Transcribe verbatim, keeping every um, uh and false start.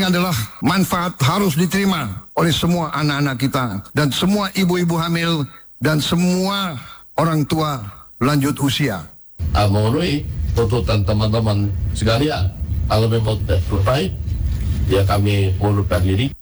adalah manfaat harus diterima oleh semua anak-anak kita dan semua ibu-ibu hamil dan semua orang tua lanjut usia. Memenuhi tuntutan teman-teman sekalian, kalau memang tidak terbaik, ya kami mengundurkan diri.